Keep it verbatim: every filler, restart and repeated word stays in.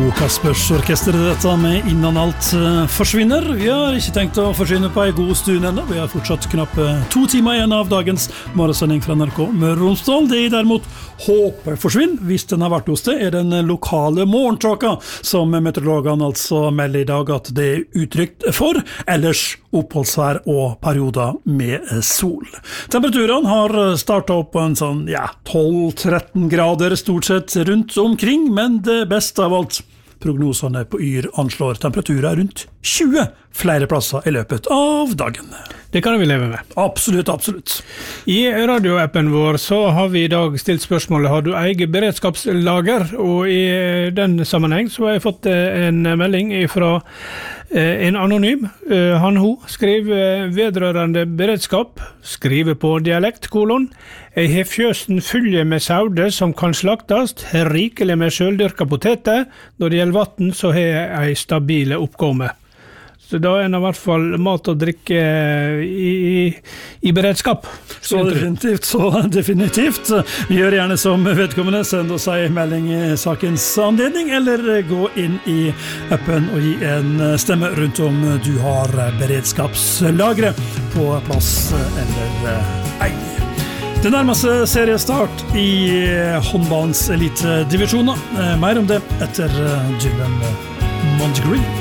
Bo Kaspers orkester dette med Innan alt forsvinner. Vi har ikke tenkt å forsvinne på en god stund enda. Vi har fortsatt knappe to timer igjen av dagens morgensending fra N R K Møre og Romsdal. Det er derimot håper forsvinner, hvis den har vært hos det, er den lokale morgentråka, som meteorologene altså melder i dag at det er utrygt for, ellers oppholdsvær og perioder med sol. Temperaturene har startet opp på en sånn, ja, tolv tretten grader stort sett rundt omkring, men det beste av alt, prognosene på Yr anslår temperaturer rundt tjue flere plasser i løpet av dagen. Det kan vi leve med. Absolutt, absolutt. I radioappen vår så har vi i dag stilt spørsmålet, har du eget beredskapslager? Og i den sammenheng så har jeg fått en melding fra en anonym. Han ho skriver vedrørende beredskap, skriver på dialekt, kolon. Jeg har fjøsen fulle med saude som kan slaktast, har rikelig med sjøldyrka poteter. Når det gjelder vatten så har jeg en stabile oppgående. Så da er det i hvert fall mat og drikke i, i, i beredskap. Så definitivt, så definitivt. Vi gjør gjerne som vedkommende, send oss en melding i sakens anledning, eller gå inn i appen og gi en stemme rundt om du har beredskapslagre på plass eller ei. Det nærmer seg seriestart i håndballens elitedivisjoner. Mer om det etter Dylan Mondegreen.